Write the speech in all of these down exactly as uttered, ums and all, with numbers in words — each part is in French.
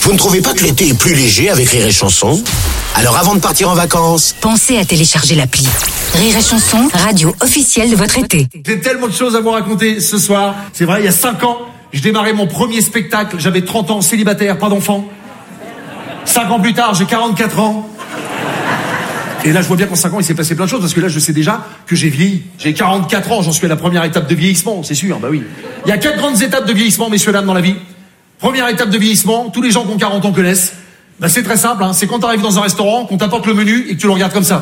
Vous ne trouvez pas que l'été est plus léger avec Rire et Chanson ? Alors avant de partir en vacances, pensez à télécharger l'appli. Rire et Chanson, radio officielle de votre été. J'ai tellement de choses à vous raconter ce soir. C'est vrai, il y a cinq ans, je démarrais mon premier spectacle. J'avais trente ans, célibataire, pas d'enfant. cinq ans plus tard, j'ai quarante-quatre ans. Et là, je vois bien qu'en cinq ans, il s'est passé plein de choses, parce que là, je sais déjà que j'ai vieilli. J'ai quarante-quatre ans, j'en suis à la première étape de vieillissement, c'est sûr, bah oui. Il y a quatre grandes étapes de vieillissement, messieurs, dames, dans la vie. Première étape de vieillissement, tous les gens qui ont quarante ans connaissent. Bah, c'est très simple, hein. C'est quand t'arrives dans un restaurant, qu'on t'apporte le menu et que tu le regardes comme ça.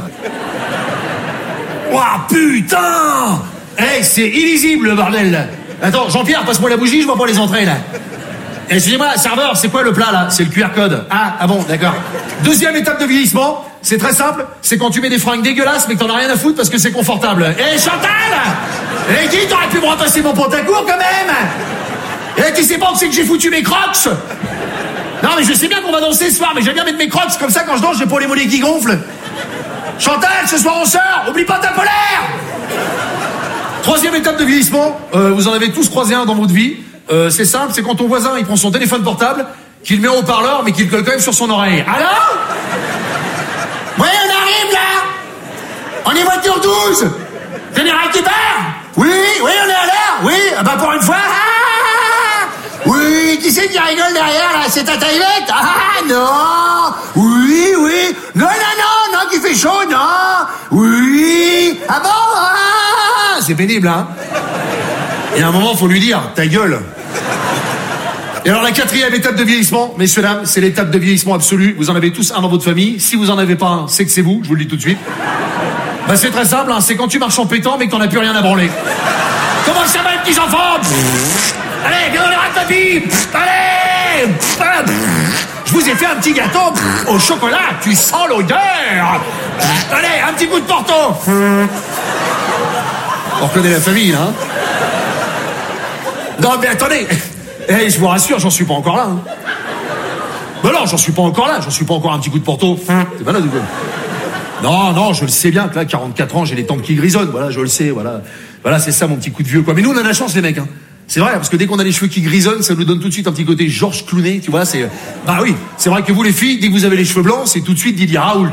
Ouah, putain! Eh, hey, c'est illisible, le bordel, là. Attends, Jean-Pierre, passe-moi la bougie, je vois pas les entrées, là. Excusez-moi, serveur, c'est quoi le plat, là? C'est le Q R code. Ah, ah bon, d'accord. Deuxième étape de vieillissement, c'est très simple, c'est quand tu mets des fringues dégueulasses, mais que t'en as rien à foutre parce que c'est confortable. Eh, hey, Chantal! Eh, dis, t'aurais pu me repasser mon pantacourt, quand même! Eh, tu sais pas où c'est que j'ai foutu mes crocs? Non, mais je sais bien qu'on va danser ce soir, mais j'aime bien mettre mes crocs, comme ça, quand je danse, j'ai pas les mollets qui gonflent. Chantal, ce soir on sort, oublie pas ta polaire! Troisième étape de vieillissement, euh, vous en avez tous croisé un dans votre vie. Euh, c'est simple, c'est quand ton voisin, il prend son téléphone portable, qu'il met en haut-parleur, mais qu'il le colle quand même sur son oreille. Alors? Oui, on arrive, là! On est voiture douze! Général qui part? Oui, oui, on est à l'heure! Oui, ah bah pour une fois, ah! Oui, qui c'est qui rigole derrière, là? C'est ta taillette? Ah, non! Oui, oui! Non, non, non, non, qui fait chaud, non! Oui! Ah bon? Ah! C'est pénible, hein? Et à un moment, faut lui dire, ta gueule! Et alors, la quatrième étape de vieillissement, messieurs, dames, c'est l'étape de vieillissement absolu. Vous en avez tous un dans votre famille. Si vous en avez pas un, c'est que c'est vous, je vous le dis tout de suite. Bah, c'est très simple, hein, c'est quand tu marches en pétant, mais que t'en as plus rien à branler. Comment ça va, les petits enfants? Allez, viens dans les ratapis! Allez! Je vous ai fait un petit gâteau au chocolat, tu sens l'odeur! Allez, un petit coup de Porto! On reconnaît la famille, là, hein? Non, mais attendez! Eh, je vous rassure, j'en suis pas encore là, hein. Ben non, j'en suis pas encore là, j'en suis pas encore un petit coup de Porto. C'est pas là, du coup. Non, non, je le sais bien que là, quarante-quatre ans, j'ai les tempes qui grisonnent, voilà, je le sais, voilà. Voilà, c'est ça mon petit coup de vieux, quoi. Mais nous, on a la chance, les mecs, hein. C'est vrai, parce que dès qu'on a les cheveux qui grisonnent, ça nous donne tout de suite un petit côté Georges Clooney, tu vois, c'est... Bah oui, c'est vrai que vous, les filles, dès que vous avez les cheveux blancs, c'est tout de suite Didier Raoult.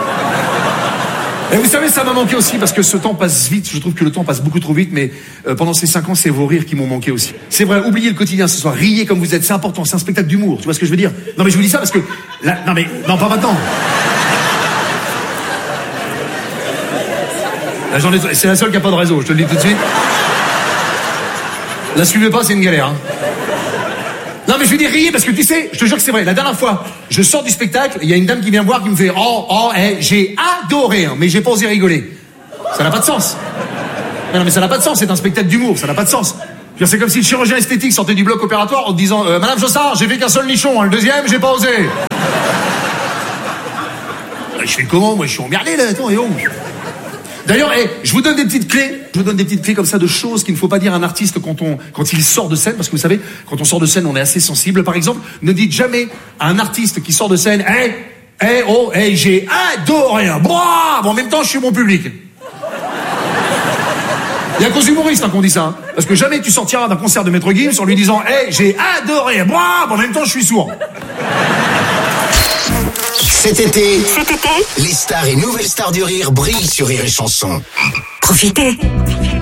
Et vous savez, ça m'a manqué aussi, parce que ce temps passe vite, je trouve que le temps passe beaucoup trop vite, mais euh, pendant ces cinq ans, c'est vos rires qui m'ont manqué aussi. C'est vrai, oubliez le quotidien ce soir, riez comme vous êtes, c'est important, c'est un spectacle d'humour, tu vois ce que je veux dire? Non mais je vous dis ça parce que... Là, non mais, non pas maintenant. Là, j'en ai... C'est la seule qui a pas de réseau, je te le dis tout de suite. La suivez pas, c'est une galère, hein. Non mais je vais dire riez parce que tu sais, je te jure que c'est vrai, la dernière fois, je sors du spectacle, il y a une dame qui vient me voir qui me fait « Oh, oh, eh, j'ai adoré, hein, mais j'ai pas osé rigoler. » Ça n'a pas de sens. Non, non mais ça n'a pas de sens, c'est un spectacle d'humour, ça n'a pas de sens. C'est comme si le chirurgien esthétique sortait du bloc opératoire en te disant euh, « Madame Jossard, j'ai fait qu'un seul nichon, hein, le deuxième, j'ai pas osé. » Je fais comment? Moi je suis emmerdé là, attends, et oh. D'ailleurs, hey, je vous donne des petites clés. Je vous donne des petites clés comme ça de choses qu'il ne faut pas dire à un artiste quand on, quand il sort de scène, parce que vous savez, quand on sort de scène, on est assez sensible. Par exemple, ne dites jamais à un artiste qui sort de scène, hey, hey, oh, hey, j'ai adoré. Bon, en même temps, je suis mon public. Il y a qu'aux humoristes hein, qu'on dit ça, hein, parce que jamais tu sortiras d'un concert de Maître Gims en lui disant, hey, j'ai adoré. Bon, en même temps, je suis sourd. Cet été, Cet été, les stars et nouvelles stars du rire brillent sur Rire et Chanson. profitez.